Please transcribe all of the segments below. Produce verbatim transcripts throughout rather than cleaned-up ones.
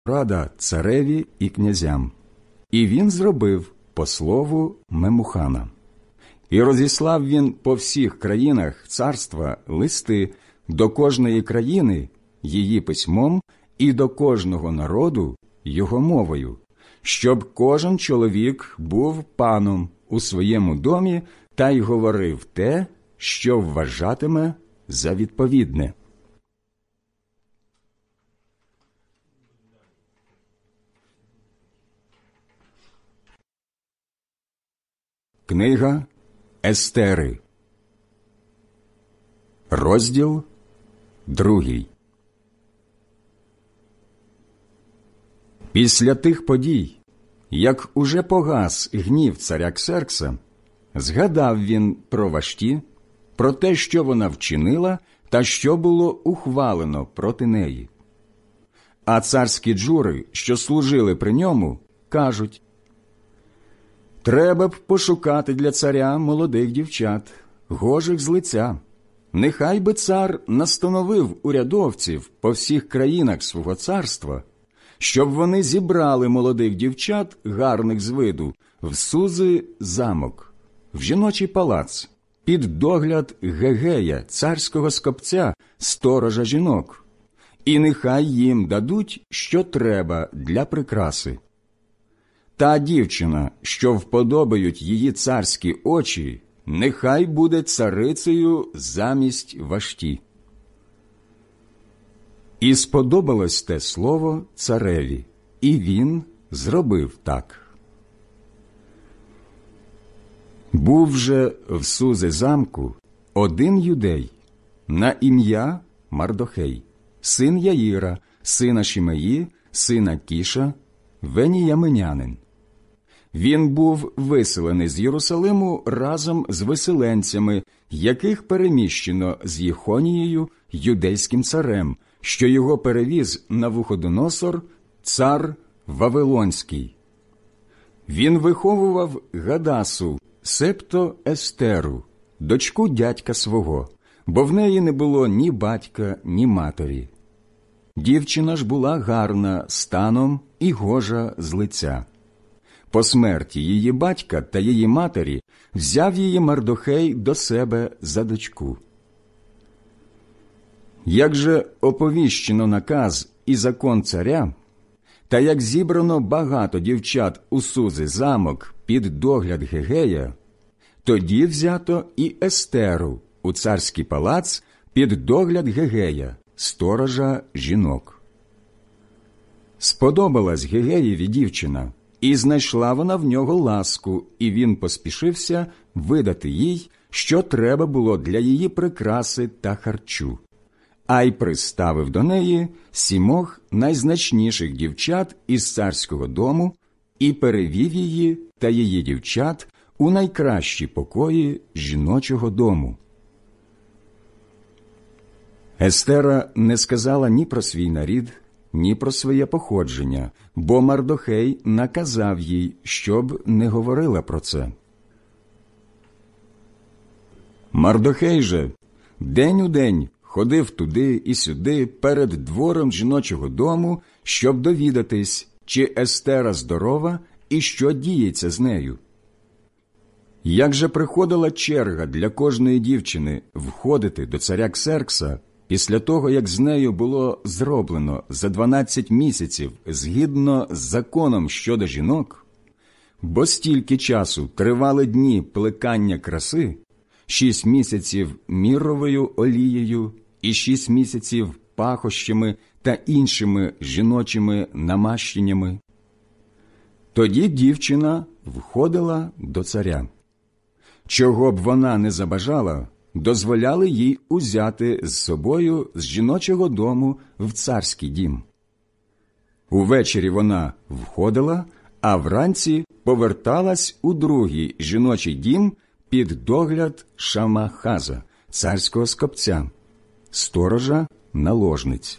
рада цареві і князям. І він зробив по слову Мемухана. І розіслав він по всіх країнах царства листи до кожної країни її письмом і до кожного народу його мовою, щоб кожен чоловік був паном у своєму домі та й говорив те, що вважатиме за відповідне. Книга Естери, розділ другий. Після тих подій, як уже погас гнів царя Ксеркса, згадав він про Вашті, про те, що вона вчинила та що було ухвалено проти неї. А царські джури, що служили при ньому, кажуть: «Треба б пошукати для царя молодих дівчат, гожих з лиця. Нехай би цар настановив урядовців по всіх країнах свого царства, щоб вони зібрали молодих дівчат, гарних з виду, в Сузи замок, в жіночий палац, під догляд Гегея, царського скопця, сторожа жінок, і нехай їм дадуть, що треба для прикраси. Та дівчина, що вподобають її царські очі, нехай буде царицею замість Вашті». І сподобалось те слово цареві, і він зробив так. Був же в Сузи замку один юдей на ім'я Мардохей, син Яїра, сина Шимеї, сина Кіша, веніяминянин. Він був виселений з Єрусалиму разом з виселенцями, яких переміщено з Єхонією, юдейським царем, що його перевіз Навуходоносор, цар Вавилонський. Він виховував Гадасу, себто Естеру, дочку дядька свого, бо в неї не було ні батька, ні матері. Дівчина ж була гарна станом і гожа з лиця. По смерті її батька та її матері взяв її Мардохей до себе за дочку. Як же оповіщено наказ і закон царя, та як зібрано багато дівчат у Сузи замок під догляд Гегея, тоді взято і Естеру у царський палац під догляд Гегея, сторожа жінок. Сподобалась Гегеєві дівчина, і знайшла вона в нього ласку, і він поспішився видати їй, що треба було для її прикраси та харчу, а й приставив до неї сімох найзначніших дівчат із царського дому і перевів її та її дівчат у найкращі покої жіночого дому. Естера не сказала ні про свій нарід, ні про своє походження, бо Мардохей наказав їй, щоб не говорила про це. Мардохей же день у день ходив туди і сюди перед двором жіночого дому, щоб довідатись, чи Естера здорова і що діється з нею. Як же приходила черга для кожної дівчини входити до царя Ксеркса, після того, як з нею було зроблено за дванадцять місяців згідно з законом щодо жінок, бо стільки часу тривали дні плекання краси, шість місяців мірровою олією і шість місяців пахощами та іншими жіночими намащеннями, тоді дівчина входила до царя. Чого б вона не забажала, дозволяли їй узяти з собою з жіночого дому в царський дім. Увечері вона входила, а вранці поверталась у другий жіночий дім під догляд Шамахаза, царського скопця, сторожа наложниць.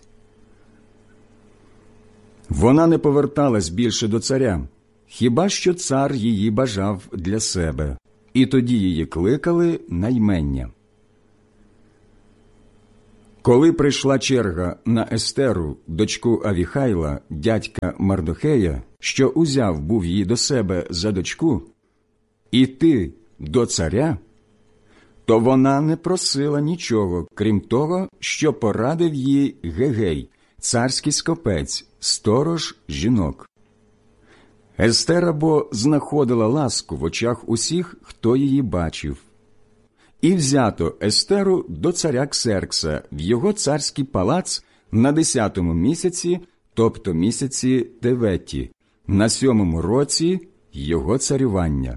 Вона не поверталась більше до царя, хіба що цар її бажав для себе, і тоді її кликали на ймення. Коли прийшла черга на Естеру, дочку Авіхайла, дядька Мардохея, що узяв був її до себе за дочку, іти до царя, то вона не просила нічого, крім того, що порадив їй Гегей, царський скопець, сторож жінок. Естера бо знаходила ласку в очах усіх, хто її бачив. І взято Естеру до царя Ксеркса в його царський палац на десятому місяці, тобто місяці Теветі, на сьомому році його царювання.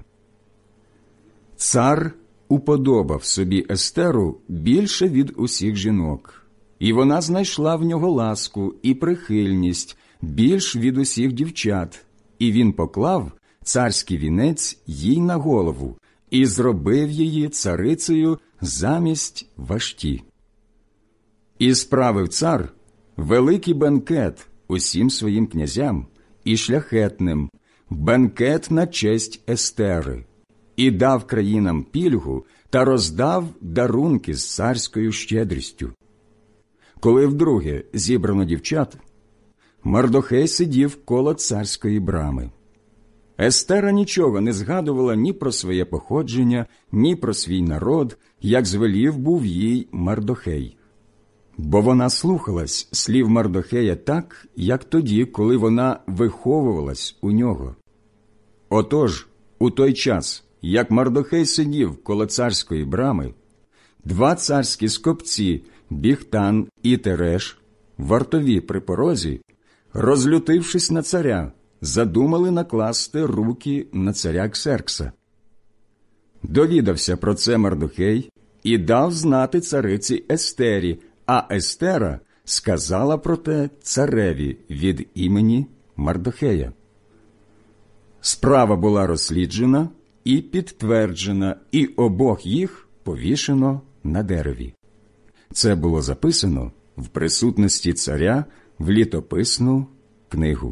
Цар уподобав собі Естеру більше від усіх жінок, і вона знайшла в нього ласку і прихильність більш від усіх дівчат, і він поклав царський вінець їй на голову і зробив її царицею замість Вашті. І справив цар великий бенкет усім своїм князям і шляхетним, бенкет на честь Естери, і дав країнам пільгу та роздав дарунки з царською щедрістю. Коли вдруге зібрано дівчат, Мардохей сидів коло царської брами. Естера нічого не згадувала ні про своє походження, ні про свій народ, як звелів був їй Мардохей. Бо вона слухалась слів Мардохея так, як тоді, коли вона виховувалась у нього. Отож, у той час, як Мардохей сидів коло царської брами, два царські скопці, Бігтан і Тереш, вартові при порозі, розлютившись на царя, задумали накласти руки на царя Ксеркса. Довідався про це Мардохей і дав знати цариці Естері, а Естера сказала про те цареві від імені Мардохея. Справа була розсліджена і підтверджена, і обох їх повішено на дереві. Це було записано в присутності царя в літописну книгу.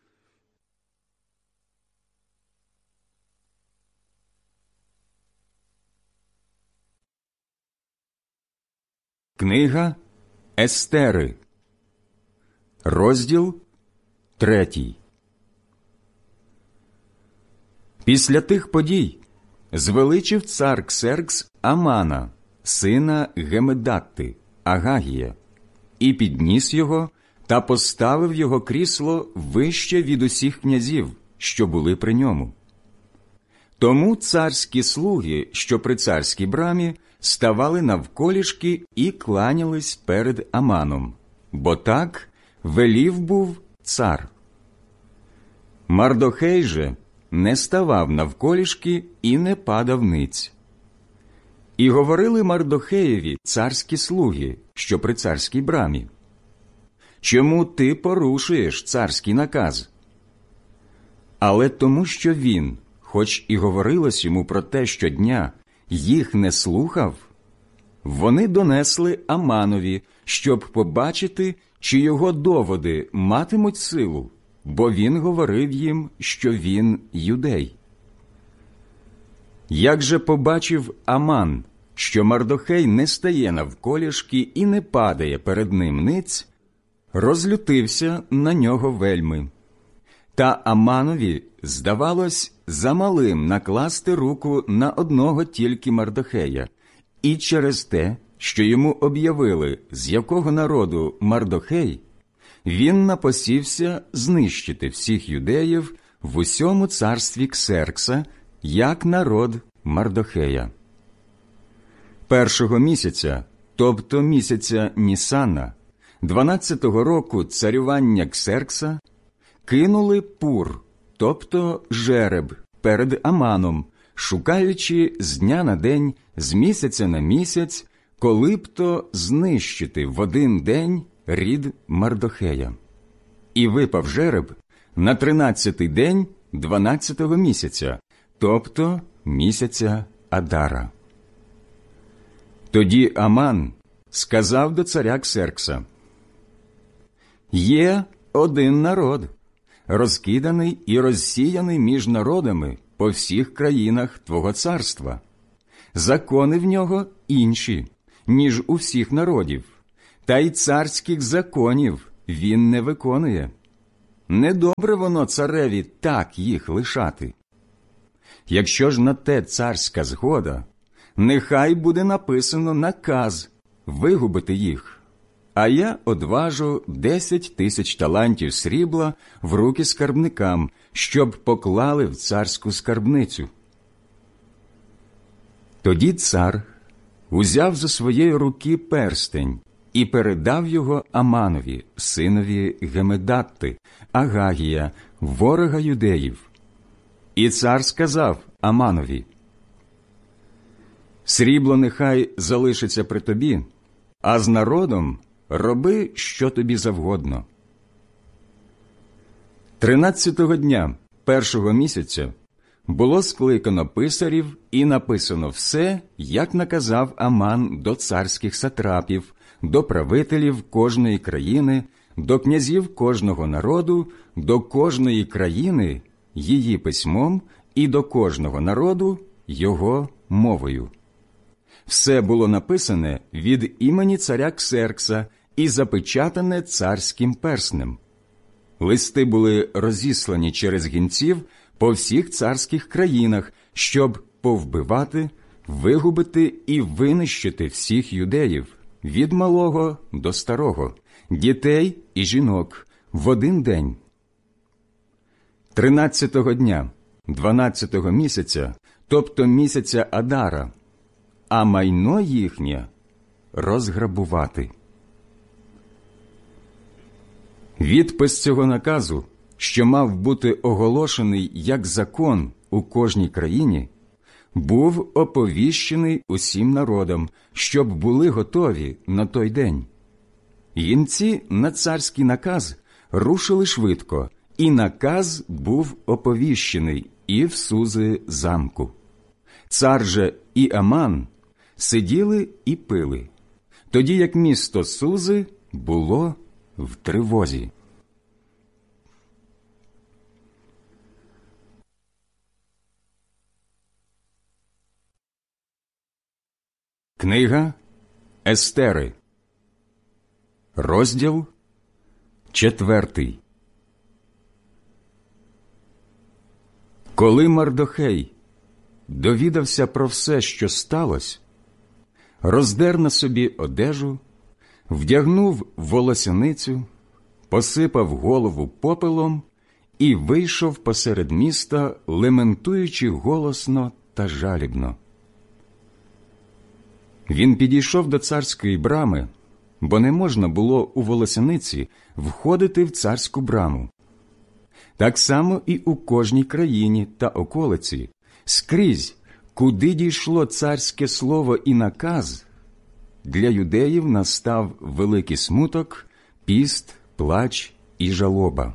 Книга Естери, розділ третій. Після тих подій звеличив цар Ксеркс Амана, сина Гемедатти, Агагія, і підніс його та поставив його крісло вище від усіх князів, що були при ньому. Тому царські слуги, що при царській брамі, ставали навколішки і кланялись перед Аманом, бо так велів був цар. Мардохей же не ставав навколішки і не падав ниць. І говорили Мардохеєві царські слуги, що при царській брамі: «Чому ти порушуєш царський наказ?» Але тому, що він, хоч і говорилось йому про те щодня, їх не слухав, вони донесли Аманові, щоб побачити, чи його доводи матимуть силу, бо він говорив їм, що він юдей. Як же побачив Аман, що Мардохей не стає навколішки і не падає перед ним ниць, розлютився на нього вельми. Та Аманові здавалось замалим накласти руку на одного тільки Мардохея, і через те, що йому об'явили, з якого народу Мардохей, він напосівся знищити всіх юдеїв в усьому царстві Ксеркса, як народ Мардохея. Першого місяця, тобто місяця Нісана, дванадцятого року царювання Ксеркса, кинули пур, тобто жереб, перед Аманом, шукаючи з дня на день, з місяця на місяць, коли б то знищити в один день рід Мардохея. І випав жереб на тринадцятий день дванадцятого місяця, тобто місяця Адара. Тоді Аман сказав до царя Ксеркса: «Є один народ, розкиданий і розсіяний між народами по всіх країнах твого царства. Закони в нього інші, ніж у всіх народів, та й царських законів він не виконує. Недобре воно цареві так їх лишати. Якщо ж на те царська згода, нехай буде написано наказ вигубити їх, а я одважу десять тисяч талантів срібла в руки скарбникам, щоб поклали в царську скарбницю. Тоді цар узяв зо своєї руки перстень і передав його Аманові, синові Гемедатти, Агагія, ворога юдеїв. І цар сказав Аманові: «Срібло нехай залишиться при тобі, а з народом роби, що тобі завгодно». Тринадцятого дня першого місяця було скликано писарів і написано все, як наказав Аман до царських сатрапів, до правителів кожної країни, до князів кожного народу, до кожної країни її письмом і до кожного народу його мовою. Все було написане від імені царя Ксеркса і запечатане царським перснем. Листи були розіслані через гінців по всіх царських країнах, щоб повбивати, вигубити і винищити всіх юдеїв, від малого до старого, дітей і жінок, в один день. Тринадцятого дня, дванадцятого місяця, тобто місяця Адара, а майно їхнє розграбувати. Відпис цього наказу, що мав бути оголошений як закон у кожній країні, був оповіщений усім народам, щоб були готові на той день. Гінці на царський наказ рушили швидко, і наказ був оповіщений і в Сузи замку. Цар же і Аман сиділи і пили, тоді як місто Сузи було в тривозі. Книга Естери, розділ четвертий. Коли Мардохей довідався про все, що сталося, роздер на собі одежу, вдягнув волосяницю, посипав голову попелом і вийшов посеред міста, лементуючи голосно та жалібно. Він підійшов до царської брами, бо не можна було у волосяниці входити в царську браму. Так само і у кожній країні та околиці, скрізь, куди дійшло царське слово і наказ, для юдеїв настав великий смуток, піст, плач і жалоба.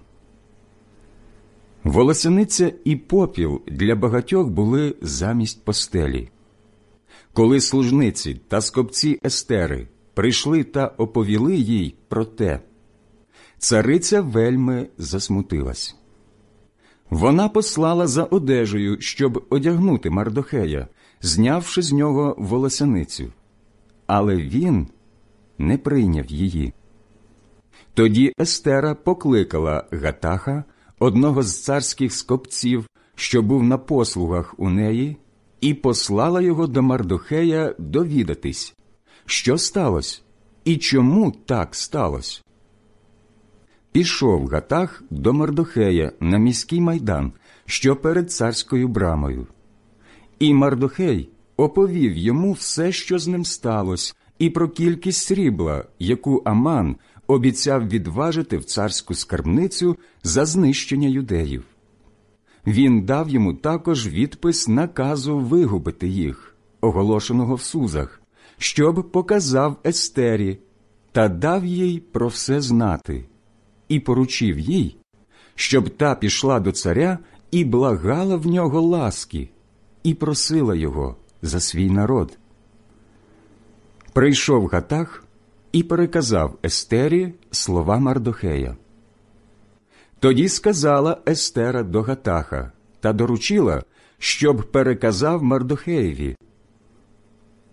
Волосяниця і попіл для багатьох були замість постелі. Коли служниці та скопці Естери прийшли та оповіли їй про те, цариця вельми засмутилась. Вона послала за одежею, щоб одягнути Мардохея, знявши з нього волосяницю. Але він не прийняв її. Тоді Естера покликала Гатаха, одного з царських скопців, що був на послугах у неї, і послала його до Мардохея довідатись, що сталося і чому так сталося. Пішов Гатах до Мардохея на міський майдан, що перед царською брамою. І Мардохей оповів йому все, що з ним сталося, і про кількість срібла, яку Аман обіцяв відважити в царську скарбницю за знищення юдеїв. Він дав йому також відпис наказу вигубити їх, оголошеного в Сузах, щоб показав Естері, та дав їй про все знати, і поручив їй, щоб та пішла до царя і благала в нього ласки, і просила його за свій народ. Прийшов Гатах і переказав Естері слова Мардохея. Тоді сказала Естера до Гатаха та доручила, щоб переказав Мардохеєві: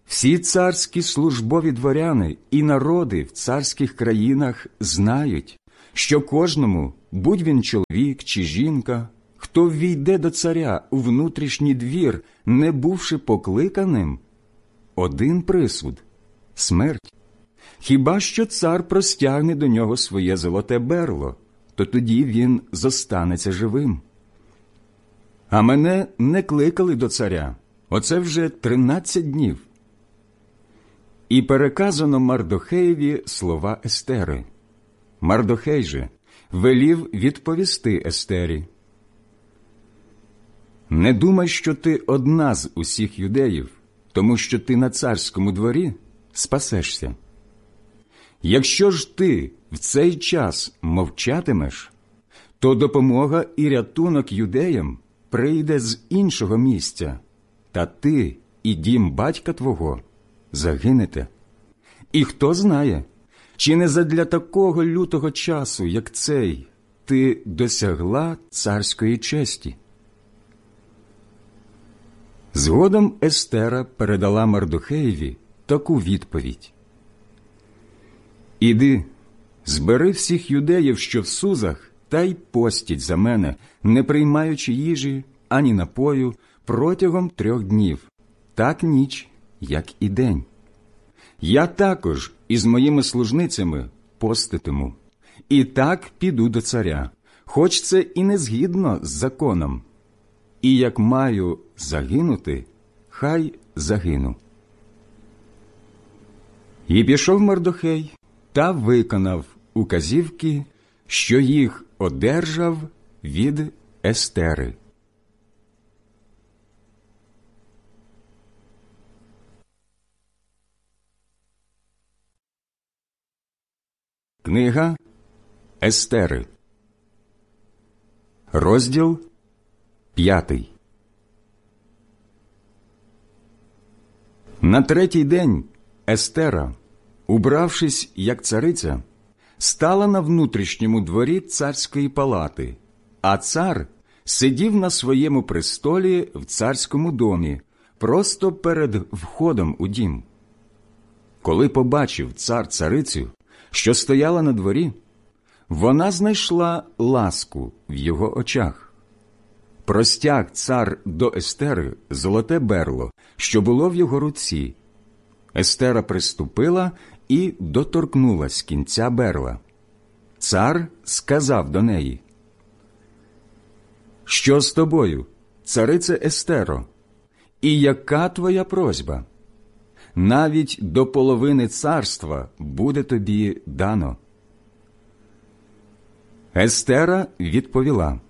Всі царські службові дворяни і народи в царських країнах знають, що кожному, будь він чоловік чи жінка, хто ввійде до царя у внутрішній двір, не бувши покликаним, один присуд – смерть. Хіба що цар простягне до нього своє золоте берло, то тоді він зостанеться живим. А мене не кликали до царя, оце вже тринадцять днів. І переказано Мардохеєві слова Естери. Мардохей же велів відповісти Естері: «Не думай, що ти одна з усіх юдеїв, тому що ти на царському дворі спасешся. Якщо ж ти в цей час мовчатимеш, то допомога і рятунок юдеям прийде з іншого місця, та ти і дім батька твого загинете. І хто знає, чи не задля такого лютого часу, як цей, ти досягла царської честі?» Згодом Естера передала Мардохеєві таку відповідь: «Іди, збери всіх юдеїв, що в Сузах, та й постіть за мене, не приймаючи їжі ані напою протягом трьох днів, так ніч, як і день. Я також із моїми служницями поститиму, і так піду до царя, хоч це і не згідно з законом. І як маю загинути, хай загину». І пішов Мардохей та виконав указівки, що їх одержав від Естери. Книга Естери, розділ п'ятий. На третій день Естера, убравшись як цариця, стала на внутрішньому дворі царської палати, а цар сидів на своєму престолі в царському домі, просто перед входом у дім. Коли побачив цар царицю, що стояла на дворі, вона знайшла ласку в його очах. Простяг цар до Естери золоте берло, що було в його руці. Естера приступила і доторкнулась кінця берла. Цар сказав до неї: «Що з тобою, царице Естеро? І яка твоя просьба? Навіть до половини царства буде тобі дано». Естера відповіла: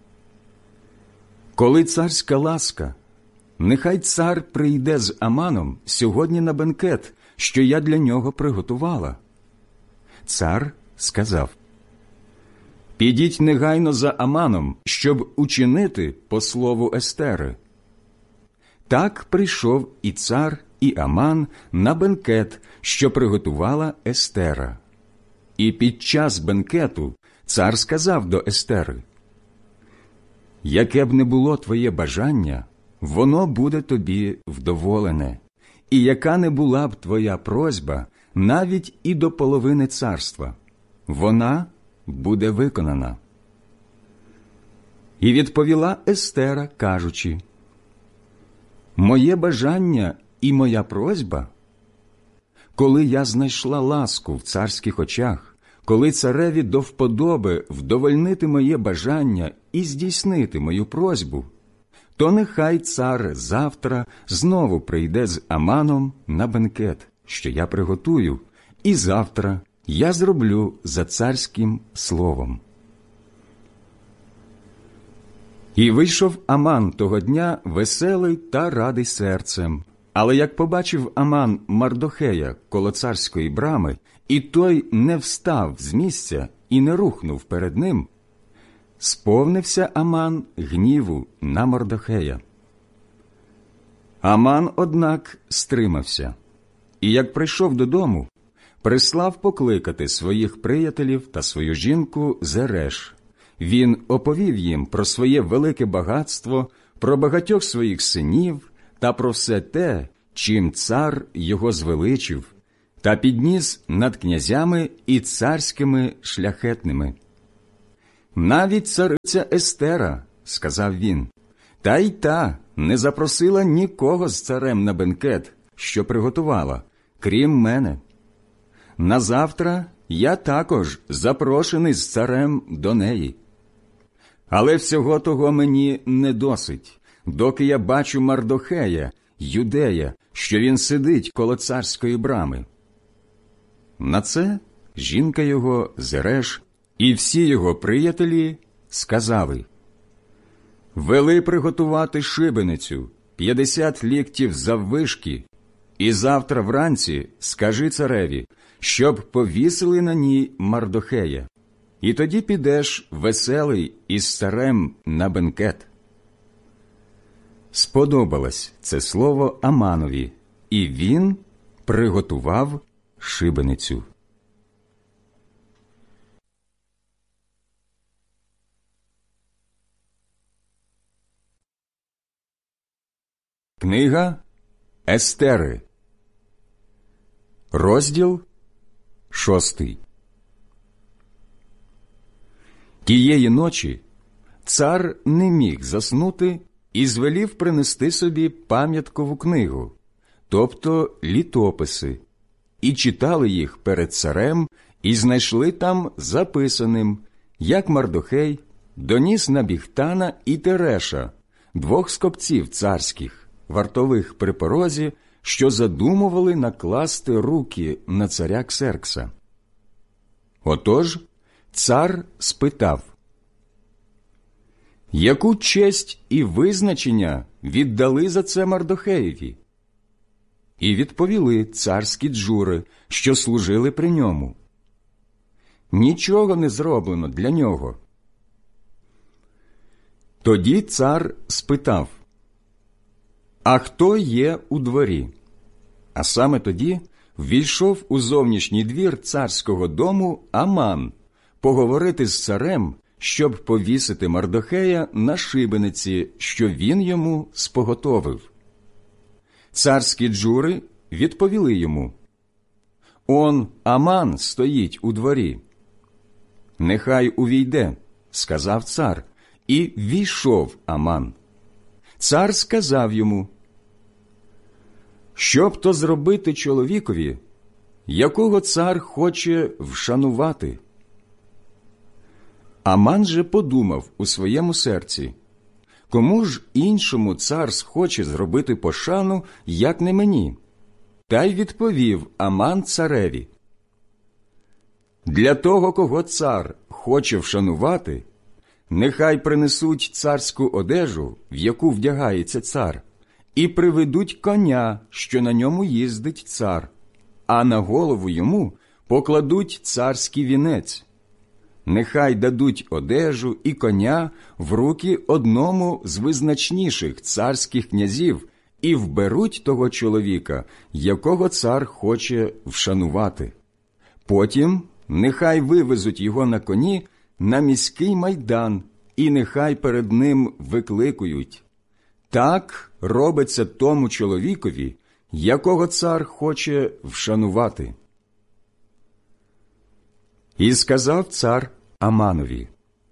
«Коли царська ласка, нехай цар прийде з Аманом сьогодні на бенкет, що я для нього приготувала». Цар сказав: «Підіть негайно за Аманом, щоб учинити по слову Естери». Так прийшов і цар, і Аман на бенкет, що приготувала Естера. І під час бенкету цар сказав до Естери: «Яке б не було твоє бажання, воно буде тобі вдоволене, і яка не була б твоя просьба, навіть і до половини царства, вона буде виконана». І відповіла Естера, кажучи: «Моє бажання і моя просьба? Коли я знайшла ласку в царських очах, коли цареві до вподоби вдовольнити моє бажання і здійснити мою просьбу, то нехай цар завтра знову прийде з Аманом на бенкет, що я приготую, і завтра я зроблю за царським словом». І вийшов Аман того дня веселий та радий серцем. Але як побачив Аман Мардохея коло царської брами, і той не встав з місця і не рухнув перед ним, сповнився Аман гніву на Мардохея. Аман, однак, стримався, і як прийшов додому, прислав покликати своїх приятелів та свою жінку Зереш. Він оповів їм про своє велике багатство, про багатьох своїх синів та про все те, чим цар його звеличив, та підніс над князями і царськими шляхетними. «Навіть цариця Естера, – сказав він, – та й та не запросила нікого з царем на бенкет, що приготувала, крім мене. Назавтра я також запрошений з царем до неї. Але всього того мені не досить, доки я бачу Мардохея, юдея, що він сидить коло царської брами». На це жінка його Зереш і всі його приятелі сказали: «Вели приготувати шибеницю, п'ятдесят ліктів заввишки, і завтра вранці скажи цареві, щоб повісили на ній Мардохея, і тоді підеш веселий із царем на бенкет». Сподобалось це слово Аманові, і він приготував шибеницю. Книга Естери, розділ шостий. Тієї ночі цар не міг заснути і звелів принести собі пам'яткову книгу, тобто літописи, і читали їх перед царем, і знайшли там записаним, як Мардохей доніс на Бігтана і Тереша, двох скопців царських, вартових при порозі, що задумували накласти руки на царя Ксеркса. Отож цар спитав: «Яку честь і визначення віддали за це Мардохеєві?» І відповіли царські джури, що служили при ньому: «Нічого не зроблено для нього». Тоді цар спитав: «А хто є у дворі?» А саме тоді ввійшов у зовнішній двір царського дому Аман поговорити з царем, щоб повісити Мардохея на шибениці, що він йому споготовив. Царські джури відповіли йому: «Он Аман стоїть у дворі». «Нехай увійде», – сказав цар, і ввійшов Аман. Цар сказав йому: «Щоб то зробити чоловікові, якого цар хоче вшанувати?» Аман же подумав у своєму серці: «Кому ж іншому цар схоче зробити пошану, як не мені?» Та й відповів Аман цареві: «Для того, кого цар хоче вшанувати, нехай принесуть царську одежу, в яку вдягається цар, і приведуть коня, що на ньому їздить цар, а на голову йому покладуть царський вінець. Нехай дадуть одежу і коня в руки одному з визначніших царських князів і вберуть того чоловіка, якого цар хоче вшанувати. Потім нехай вивезуть його на коні на міський майдан, і нехай перед ним викликують: так робиться тому чоловікові, якого цар хоче вшанувати». І сказав цар Аманові: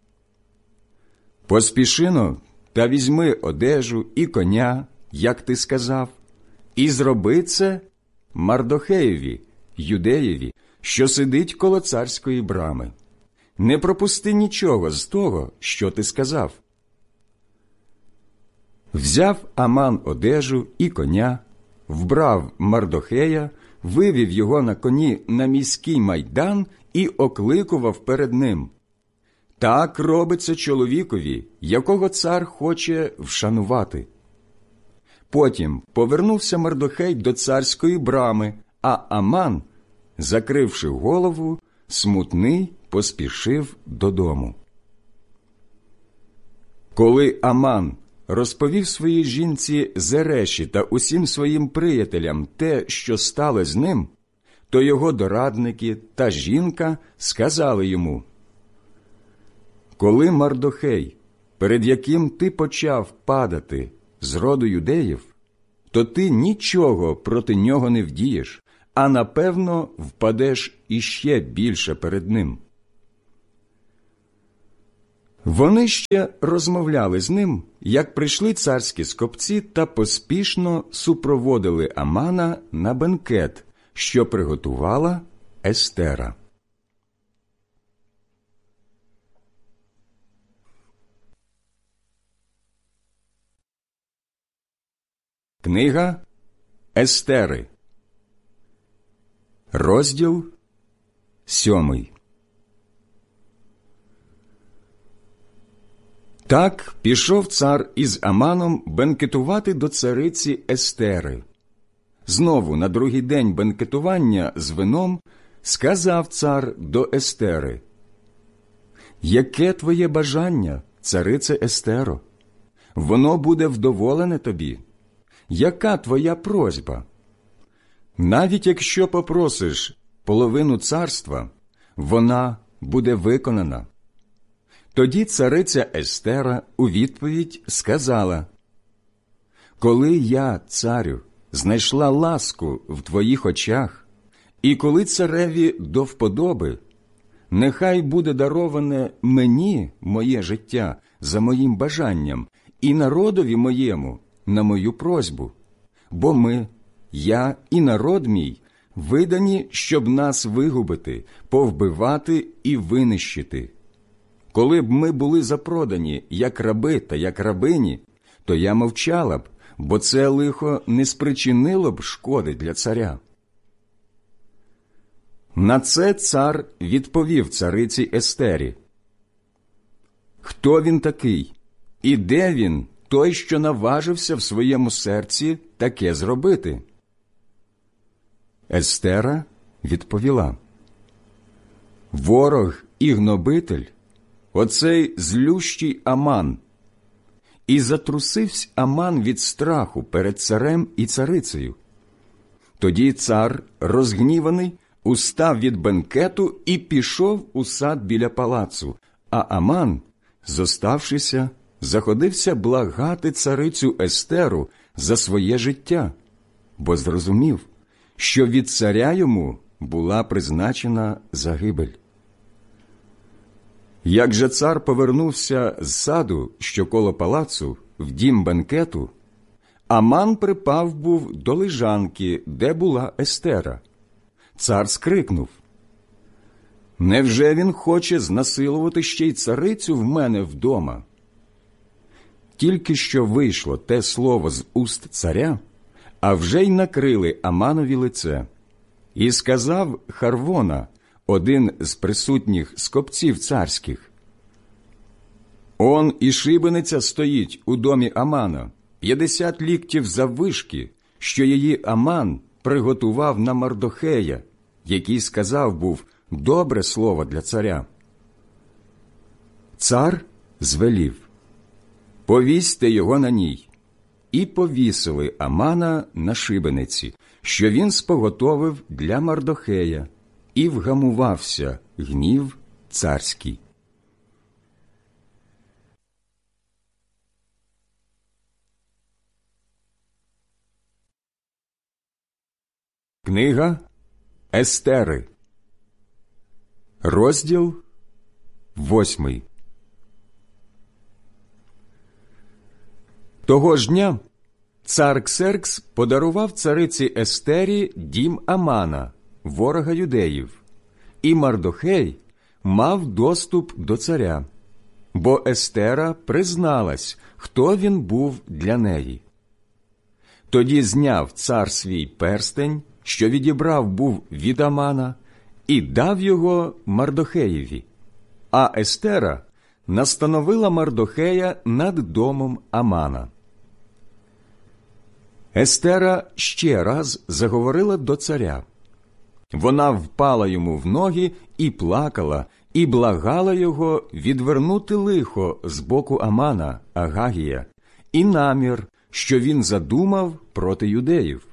«Поспішино та візьми одежу і коня, як ти сказав, і зроби це Мардохеєві, юдеєві, що сидить коло царської брами. Не пропусти нічого з того, що ти сказав». Взяв Аман одежу і коня, вбрав Мардохея, вивів його на коні на міський майдан і окликував перед ним: «Так робиться чоловікові, якого цар хоче вшанувати». Потім повернувся Мардохей до царської брами, а Аман, закривши голову, смутний поспішив додому. Коли Аман розповів своїй жінці Зереші та усім своїм приятелям те, що стало з ним, то його дорадники та жінка сказали йому: «Коли Мардохей, перед яким ти почав падати з роду юдеїв, то ти нічого проти нього не вдієш, а напевно впадеш іще більше перед ним». Вони ще розмовляли з ним, як прийшли царські скопці та поспішно супроводили Амана на бенкет, що приготувала Естера. Книга Естери, розділ сьомий. Так пішов цар із Аманом бенкетувати до цариці Естери. Знову на другий день бенкетування з вином сказав цар до Естери: «Яке твоє бажання, царице Естеро? Воно буде вдоволене тобі. Яка твоя просьба? Навіть якщо попросиш половину царства, вона буде виконана». Тоді цариця Естера у відповідь сказала: «Коли я, царю, знайшла ласку в твоїх очах, і коли цареві до вподоби, нехай буде дароване мені моє життя за моїм бажанням і народові моєму на мою просьбу, бо ми, я і народ мій, видані, щоб нас вигубити, повбивати і винищити. Коли б ми були запродані, як раби та як рабині, то я мовчала б, бо це лихо не спричинило б шкоди для царя». На це цар відповів цариці Естері: «Хто він такий? І де він, той, що наважився в своєму серці таке зробити?» Естера відповіла: «Ворог і гнобитель, оцей злющий Аман». І затрусився Аман від страху перед царем і царицею. Тоді цар, розгніваний, устав від бенкету і пішов у сад біля палацу, а Аман, зоставшися, заходився благати царицю Естеру за своє життя, бо зрозумів, що від царя йому була призначена загибель. Як же цар повернувся з саду, що коло палацу, в дім бенкету, Аман припав був до лежанки, де була Естера. Цар скрикнув: «Невже він хоче знасилувати ще й царицю в мене вдома?» Тільки що вийшло те слово з уст царя, а вже й накрили Аманові лице. І сказав Харвона, один з присутніх скопців царських: «Он і шибениця стоїть у домі Амана, п'ятдесят ліктів заввишки, що її Аман приготував на Мардохея, який сказав був добре слово для царя». Цар звелів: «Повісьте його на ній». І повісили Амана на шибениці, що він споготовив для Мардохея, і вгамувався гнів царський. Книга Естери, розділ восьмий. Того ж дня цар Ксеркс подарував цариці Естері дім Амана, ворога юдеїв, і Мардохей мав доступ до царя, бо Естера призналась, хто він був для неї. Тоді зняв цар свій перстень, що відібрав був від Амана, і дав його Мардохеєві, а Естера настановила Мардохея над домом Амана. Естера ще раз заговорила до царя. Вона впала йому в ноги і плакала, і благала його відвернути лихо з боку Амана, Агагія, і намір, що він задумав проти юдеїв.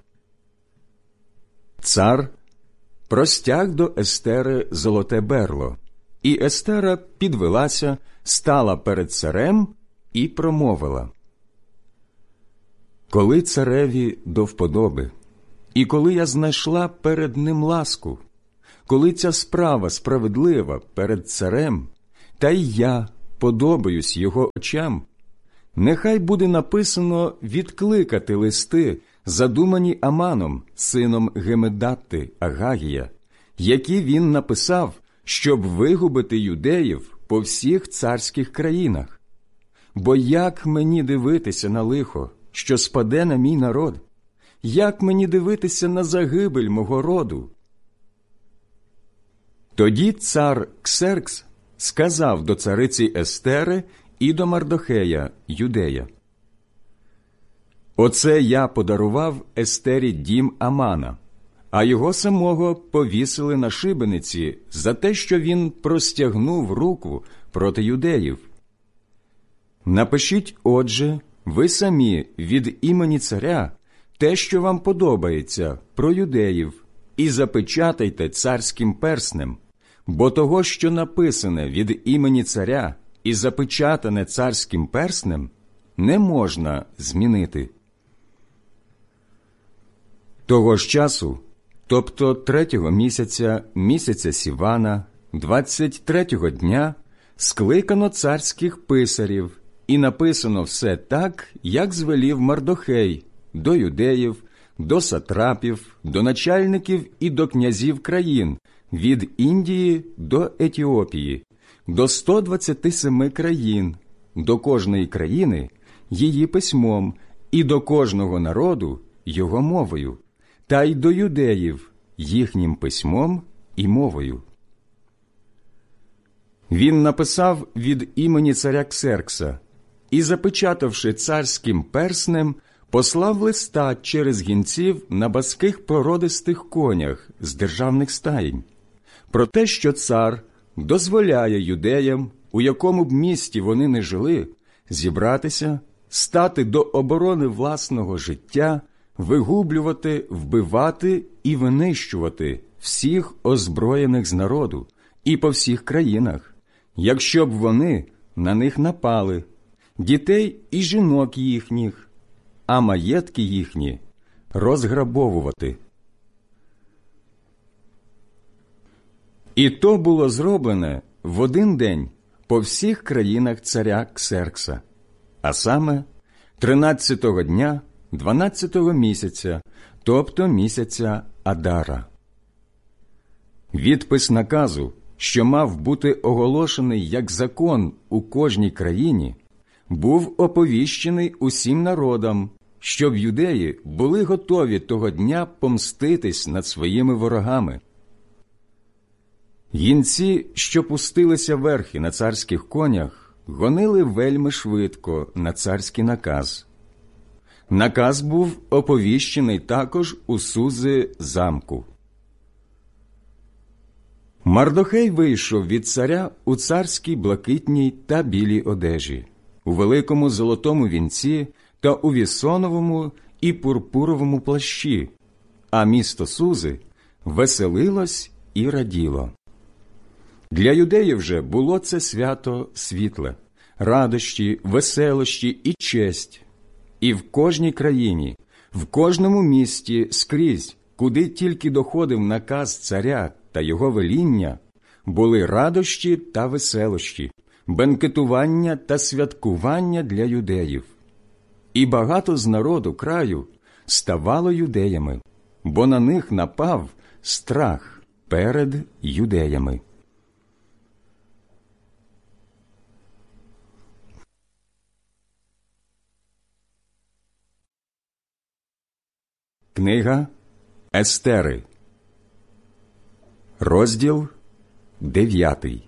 Цар простяг до Естери золоте берло, і Естера підвелася, стала перед царем і промовила: коли цареві до вподоби, і коли я знайшла перед ним ласку, коли ця справа справедлива перед царем, та й я подобаюсь його очам, нехай буде написано відкликати листи, задумані Аманом, сином Гемедатти Агагія, які він написав, щоб вигубити юдеїв по всіх царських країнах. Бо як мені дивитися на лихо, що спаде на мій народ? Як мені дивитися на загибель мого роду? Тоді цар Ксеркс сказав до цариці Естери і до Мардохея, юдея: «Оце я подарував Естері дім Амана, а його самого повісили на шибениці за те, що він простягнув руку проти юдеїв. Напишіть, отже, ви самі від імені царя те, що вам подобається про юдеїв, і запечатайте царським перснем, бо того, що написане від імені царя і запечатане царським перснем, не можна змінити». Того ж часу, тобто третього місяця, місяця Сівана, двадцять третього дня, скликано царських писарів, і написано все так, як звелів Мардохей, до юдеїв, до сатрапів, до начальників і до князів країн, від Індії до Етіопії, до сто двадцяти семи країн, до кожної країни її письмом, і до кожного народу його мовою, та й до юдеїв їхнім письмом і мовою. Він написав від імені царя Ксеркса і, запечатавши царським перснем, послав листа через гінців на баских породистих конях з державних стаєнь, про те, що цар дозволяє юдеям, у якому б місті вони не жили, зібратися, стати до оборони власного життя, вигублювати, вбивати і винищувати всіх озброєних з народу і по всіх країнах, якщо б вони на них напали, дітей і жінок їхніх, а маєтки їхні розграбовувати. І то було зроблене в один день по всіх країнах царя Ксеркса, а саме тринадцятого дня дванадцятого місяця, тобто місяця Адара. Відпис наказу, що мав бути оголошений як закон у кожній країні, був оповіщений усім народам, щоб юдеї були готові того дня помститись над своїми ворогами. Гінці, що пустилися верхи на царських конях, гонили вельми швидко на царський наказ. Наказ був оповіщений також у Сузи замку. Мардохей вийшов від царя у царській блакитній та білій одежі, у великому золотому вінці та у вісоновому і пурпуровому плащі, а місто Сузи веселилось і раділо. Для юдеїв же було це свято світле, радощі, веселощі і честь. І в кожній країні, в кожному місті скрізь, куди тільки доходив наказ царя та його веління, були радощі та веселощі, бенкетування та святкування для юдеїв. І багато з народу краю ставало юдеями, бо на них напав страх перед юдеями. Книга Естери, розділ дев'ятий.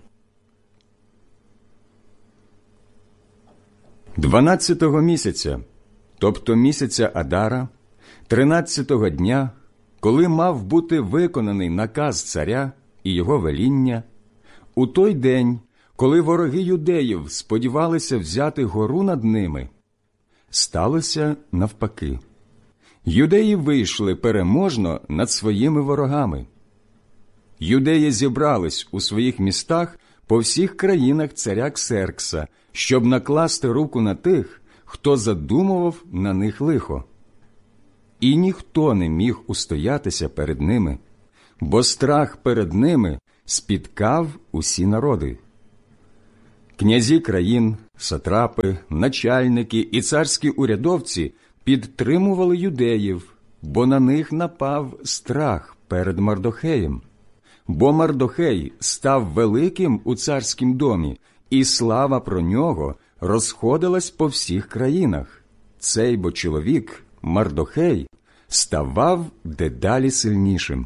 Дванадцятого місяця, тобто місяця Адара, тринадцятого дня, коли мав бути виконаний наказ царя і його веління, у той день, коли вороги юдеїв сподівалися взяти гору над ними, сталося навпаки. Юдеї вийшли переможно над своїми ворогами. Юдеї зібрались у своїх містах по всіх країнах царя Ксеркса, щоб накласти руку на тих, хто задумував на них лихо. і ніхто не міг устоятися перед ними, бо страх перед ними спіткав усі народи. Князі країн, сатрапи, начальники і царські урядовці підтримували юдеїв, бо на них напав страх перед Мардохеєм. Бо Мардохей став великим у царськім домі, і слава про нього розходилась по всіх країнах. Цей бо чоловік, Мардохей, ставав дедалі сильнішим.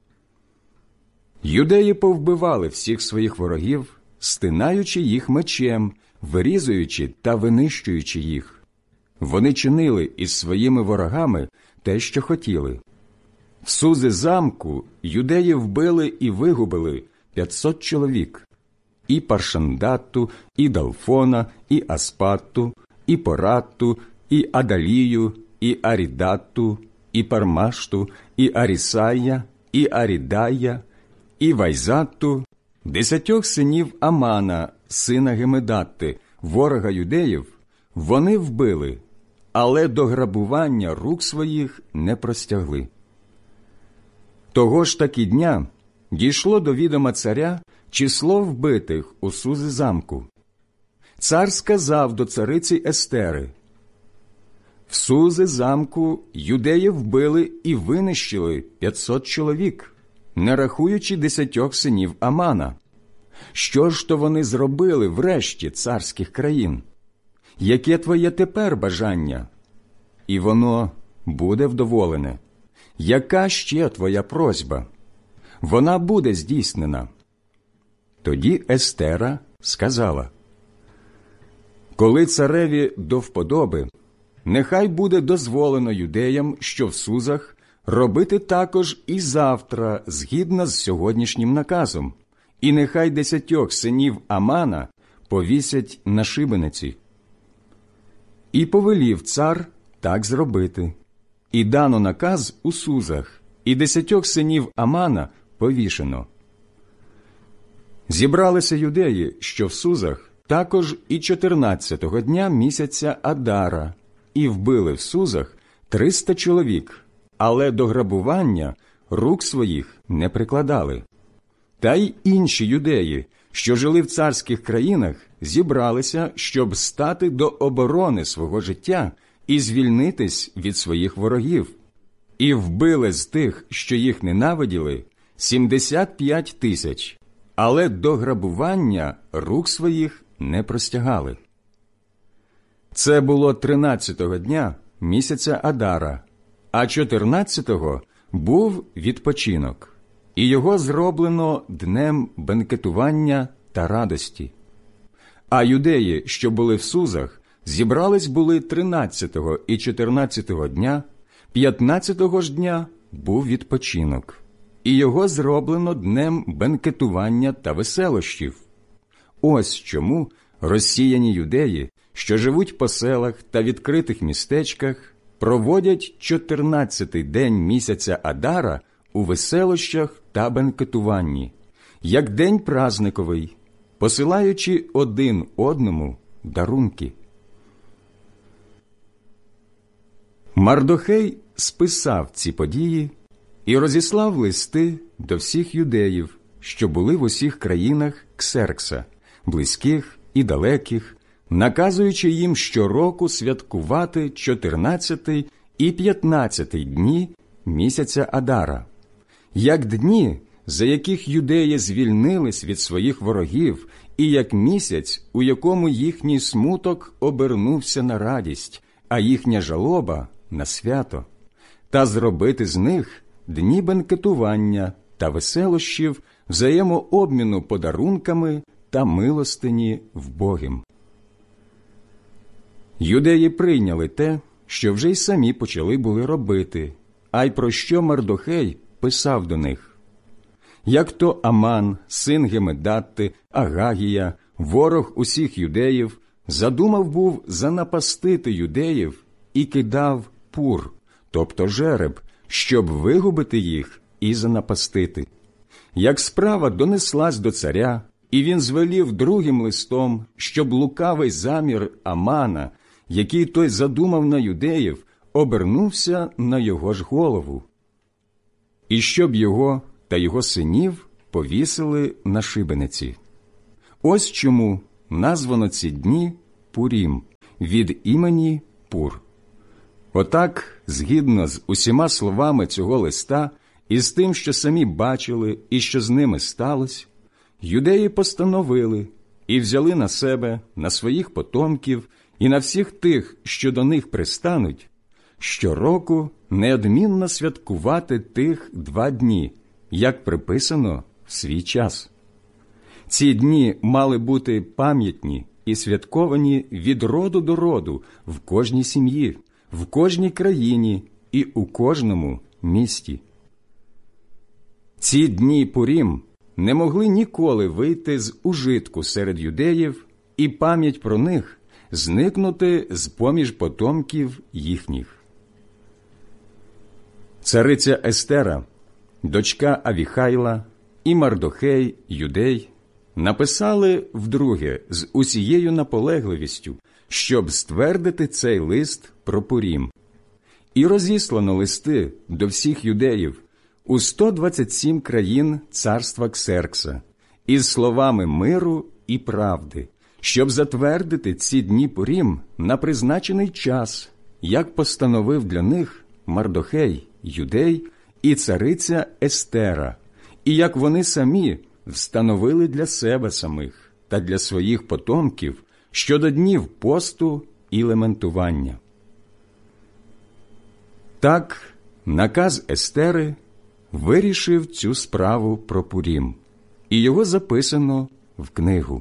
Юдеї повбивали всіх своїх ворогів, стинаючи їх мечем, вирізуючи та винищуючи їх. Вони чинили із своїми ворогами те, що хотіли. В Сузи замку юдеї вбили і вигубили п'ятсот чоловік. І Паршандатту, і Далфона, і Аспатту, і Поратту, і Адалію, і Арідатту, і Пармашту, і Арісая, і Арідая, і Вайзатту, десятьох синів Амана, сина Гемедатти, ворога юдеїв, вони вбили, але до грабування рук своїх не простягли. Того ж таки дня дійшло до відома царя число вбитих у Сузи замку. Цар сказав до цариці Естери: «В Сузи замку юдеї вбили і винищили п'ятсот чоловік, не рахуючи десятьох синів Амана. Що ж то вони зробили врешті царських країн? Яке твоє тепер бажання? І воно буде вдоволене. Яка ще твоя просьба? Вона буде здійснена». Тоді Естера сказала: «Коли цареві до вподоби, нехай буде дозволено юдеям, що в Сузах, робити також і завтра, згідно з сьогоднішнім наказом, і нехай десятьох синів Амана повісять на шибениці». І повелів цар так зробити. І дано наказ у Сузах, і десятьох синів Амана повішено. Зібралися юдеї, що в Сузах, також і чотирнадцятого дня місяця Адара, і вбили в Сузах триста чоловік, але до грабування рук своїх не прикладали. Та й інші юдеї, що жили в царських країнах, зібралися, щоб стати до оборони свого життя і звільнитись від своїх ворогів. І вбили з тих, що їх ненавиділи, сімдесят п'ять тисяч, але до грабування рук своїх не простягали. Це було тринадцятого дня місяця Адара, а чотирнадцятого був відпочинок, і його зроблено днем бенкетування та радості. А юдеї, що були в Сузах, зібрались були тринадцятого і чотирнадцятого дня, п'ятнадцятого ж дня був відпочинок, і його зроблено днем бенкетування та веселощів. Ось чому розсіяні юдеї, що живуть по селах та відкритих містечках, проводять чотирнадцятий день місяця Адара у веселощах та бенкетуванні, як день празниковий, посилаючи один одному дарунки. Мардохей списав ці події і розіслав листи до всіх юдеїв, що були в усіх країнах Ксеркса, близьких і далеких, наказуючи їм щороку святкувати чотирнадцятий і п'ятнадцятий дні місяця Адара, як дні, за яких юдеї звільнились від своїх ворогів, і як місяць, у якому їхній смуток обернувся на радість, а їхня жалоба – на свято, та зробити з них дні бенкетування та веселощів, взаємообміну подарунками та милостині вбогим. Юдеї прийняли те, що вже й самі почали були робити, а й про що Мардохей писав до них. Як то Аман, син Гемедатти, Агагія, ворог усіх юдеїв, задумав був занапастити юдеїв і кидав пур, тобто жереб, щоб вигубити їх і занапастити. Як справа донеслась до царя, і він звелів другим листом, щоб лукавий замір Амана, який той задумав на юдеїв, обернувся на його ж голову, і щоб його та його синів повісили на шибениці. Ось чому названо ці дні Пурім, від імені Пур. Отак, згідно з усіма словами цього листа і з тим, що самі бачили і що з ними сталося, юдеї постановили і взяли на себе, на своїх потомків і на всіх тих, що до них пристануть, щороку неодмінно святкувати тих два дні, як приписано в свій час. Ці дні мали бути пам'ятні і святковані від роду до роду в кожній сім'ї, в кожній країні і у кожному місті. Ці дні Пурім не могли ніколи вийти з ужитку серед юдеїв, і пам'ять про них зникнути з-поміж потомків їхніх. Цариця Естера, дочка Авіхайла і Мардохей, юдей, написали вдруге з усією наполегливістю, щоб ствердити цей лист про Пурім. І розіслано листи до всіх юдеїв у сто двадцять сім країн царства Ксеркса із словами миру і правди, щоб затвердити ці дні Пурім на призначений час, як постановив для них Мардохей, юдей, і цариця Естера, і як вони самі встановили для себе самих та для своїх потомків щодо днів посту і лементування. Так, наказ Естери вирішив цю справу про Пурім, і його записано в книгу.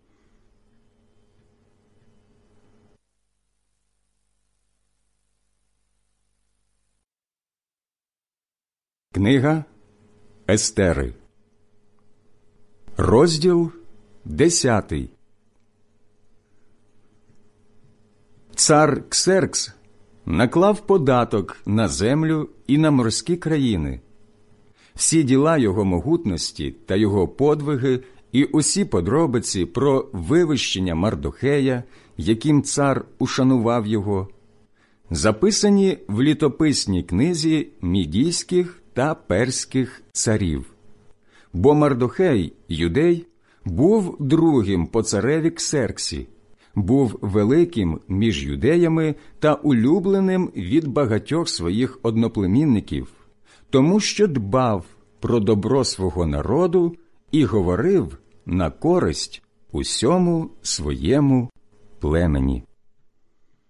Книга Естери. Розділ десятий. Цар Ксеркс наклав податок на землю і на морські країни. Всі діла його могутності та його подвиги і усі подробиці про вивищення Мардохея, яким цар ушанував його, записані в літописній книзі мідійських та перських царів. Бо Мардохей, юдей, був другим по цареві Ксерксі, був великим між юдеями та улюбленим від багатьох своїх одноплемінників, тому що дбав про добро свого народу і говорив на користь усьому своєму племені.